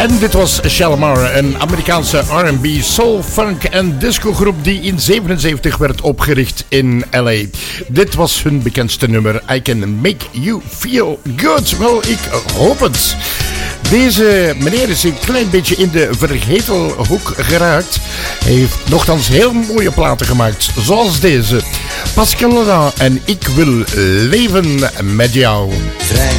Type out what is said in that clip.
En dit was Shalamar, een Amerikaanse R&B, soul, funk en discogroep die in 1977 werd opgericht in LA. Dit was hun bekendste nummer, I Can Make You Feel Good. Wel, ik hoop het. Deze meneer is een klein beetje in de vergetelhoek geraakt. Hij heeft nogthans heel mooie platen gemaakt, zoals deze. Pascal Laurent en Ik Wil Leven Met Jou. Vrij